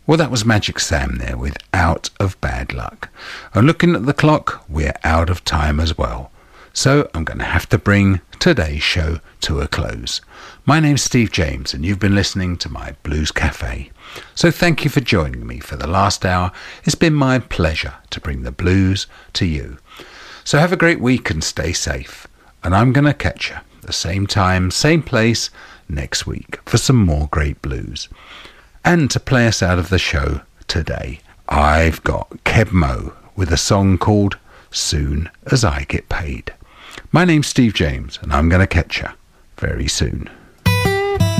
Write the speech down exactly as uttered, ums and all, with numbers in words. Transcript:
Well, that was Magic Sam there with Out of Bad Luck. And looking at the clock, we're out of time as well. So I'm going to have to bring today's show to a close. My name's Steve James and you've been listening to my Blues Cafe. So thank you for joining me for the last hour. It's been my pleasure to bring the blues to you. So have a great week and stay safe. And I'm going to catch you the same time, same place next week for some more great blues. And to play us out of the show today, I've got Keb Mo with a song called Soon As I Get Paid. My name's Steve James and I'm going to catch you very soon.